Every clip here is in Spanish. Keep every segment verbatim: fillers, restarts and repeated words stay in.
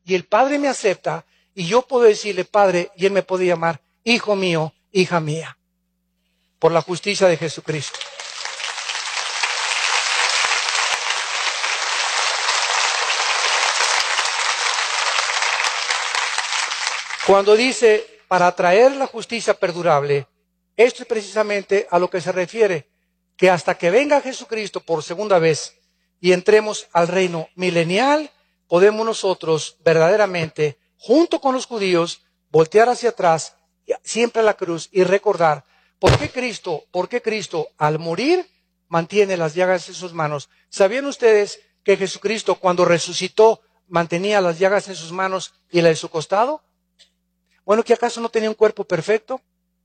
y el Padre me acepta y yo puedo decirle Padre y Él me puede llamar hijo mío, hija mía, por la justicia de Jesucristo. Cuando dice para traer la justicia perdurable, esto es precisamente a lo que se refiere, que hasta que venga Jesucristo por segunda vez y entremos al reino milenial, podemos nosotros verdaderamente, junto con los judíos, voltear hacia atrás, siempre a la cruz y recordar por qué Cristo, por qué Cristo al morir mantiene las llagas en sus manos. ¿Sabían ustedes que Jesucristo cuando resucitó mantenía las llagas en sus manos y la de su costado? Bueno, ¿que acaso no tenía un cuerpo perfecto?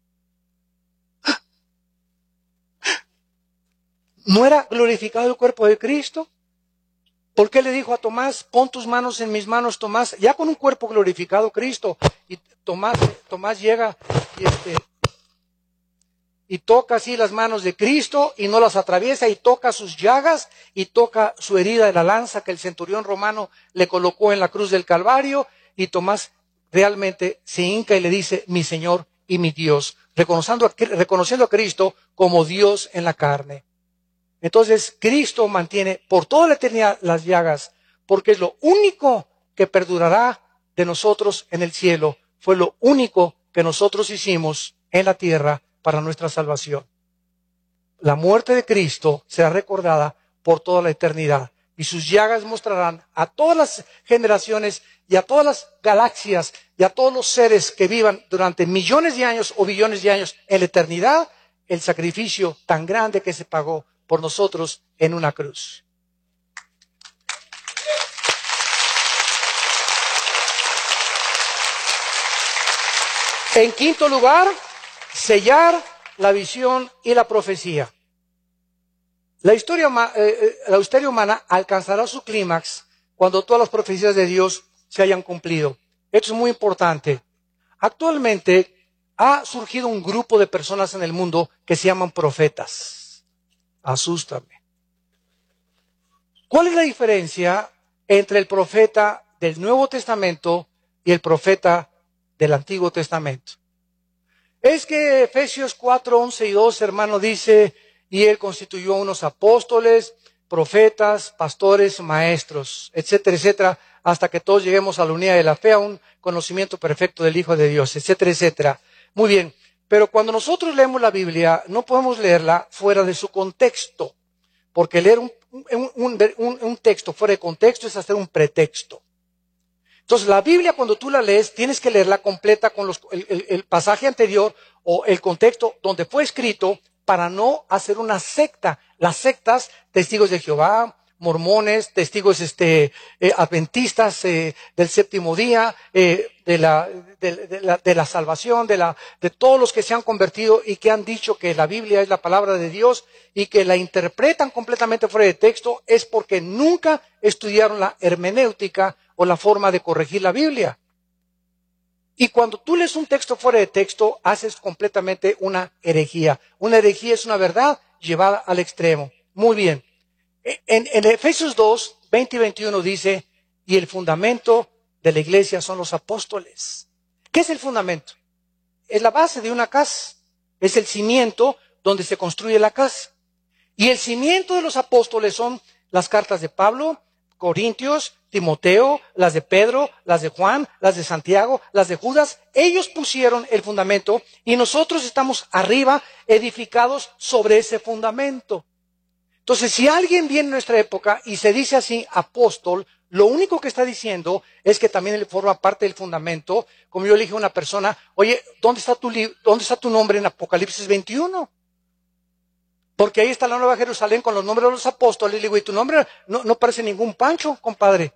¿No era glorificado el cuerpo de Cristo? ¿Por qué le dijo a Tomás, pon tus manos en mis manos, Tomás? Ya con un cuerpo glorificado Cristo. Y Tomás, Tomás llega y, este, y toca así las manos de Cristo y no las atraviesa y toca sus llagas y toca su herida de la lanza que el centurión romano le colocó en la cruz del Calvario. Y Tomás realmente se hinca y le dice, mi Señor y mi Dios, reconociendo a, reconociendo a Cristo como Dios en la carne. Entonces, Cristo mantiene por toda la eternidad las llagas, porque es lo único que perdurará de nosotros en el cielo. Fue lo único que nosotros hicimos en la tierra para nuestra salvación. La muerte de Cristo será recordada por toda la eternidad, y sus llagas mostrarán a todas las generaciones y a todas las galaxias y a todos los seres que vivan durante millones de años o billones de años en la eternidad, el sacrificio tan grande que se pagó por nosotros en una cruz. En quinto lugar, sellar la visión y la profecía. La historia, eh, la historia humana alcanzará su clímax cuando todas las profecías de Dios se hayan cumplido. Esto es muy importante. Actualmente ha surgido un grupo de personas en el mundo que se llaman profetas. Asústame. ¿Cuál es la diferencia entre el profeta del Nuevo Testamento y el profeta del Antiguo Testamento? Es que Efesios cuatro, once y doce, hermano, dice, y él constituyó unos apóstoles, profetas, pastores, maestros, etcétera, etcétera, hasta que todos lleguemos a la unidad de la fe, a un conocimiento perfecto del Hijo de Dios, etcétera, etcétera. Muy bien. Pero cuando nosotros leemos la Biblia, no podemos leerla fuera de su contexto, porque leer un, un, un, un texto fuera de contexto es hacer un pretexto. Entonces, la Biblia, cuando tú la lees, tienes que leerla completa con los, el, el, el pasaje anterior o el contexto donde fue escrito para no hacer una secta. Las sectas, testigos de Jehová, mormones, testigos este, eh, adventistas eh, del séptimo día, eh, de, la, de, de, la, de la salvación, de, la, de todos los que se han convertido y que han dicho que la Biblia es la palabra de Dios y que la interpretan completamente fuera de texto, es porque nunca estudiaron la hermenéutica o la forma de corregir la Biblia. Y cuando tú lees un texto fuera de texto, haces completamente una herejía. Una herejía es una verdad llevada al extremo. Muy bien. En, en Efesios dos, veinte y veintiuno dice, y el fundamento de la iglesia son los apóstoles. ¿Qué es el fundamento? Es la base de una casa. Es el cimiento donde se construye la casa. Y el cimiento de los apóstoles son las cartas de Pablo, Corintios, Timoteo, las de Pedro, las de Juan, las de Santiago, las de Judas. Ellos pusieron el fundamento y nosotros estamos arriba edificados sobre ese fundamento. Entonces, si alguien viene en nuestra época y se dice así, apóstol, lo único que está diciendo es que también él forma parte del fundamento. Como yo le dije a una persona, oye, ¿dónde está tu, dónde está tu nombre en Apocalipsis veintiuno? Porque ahí está la Nueva Jerusalén con los nombres de los apóstoles. Le digo, ¿y tu nombre no, no parece ningún Pancho, compadre?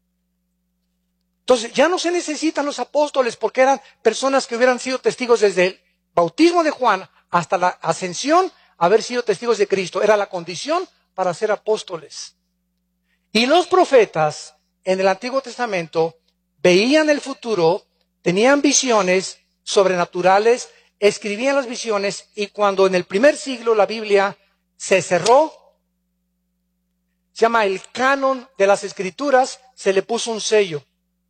Entonces, ya no se necesitan los apóstoles porque eran personas que hubieran sido testigos desde el bautismo de Juan hasta la ascensión, haber sido testigos de Cristo. Era la condición para ser apóstoles. Y los profetas en el Antiguo Testamento veían el futuro, tenían visiones sobrenaturales, escribían las visiones, y cuando en el primer siglo la Biblia se cerró, se llama el canon de las Escrituras, se le puso un sello.